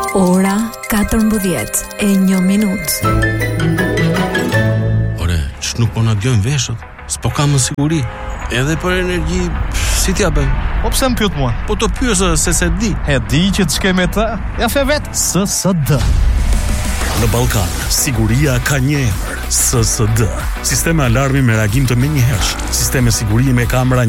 Ora 14:01. Ore, që nuk po na djojnë veshët? S'po kam më siguri. Edhe për energji, si t'ja bëjmë? Po pse më pyet mua? Po të pyesë se di. E di që të shkej me të. Ja fe vet. SSD. Në Ballkan, siguria ka një emër, SSD. Sistemi alarmi me reagim të menjëhershëm. Sistemi sigurie me kamera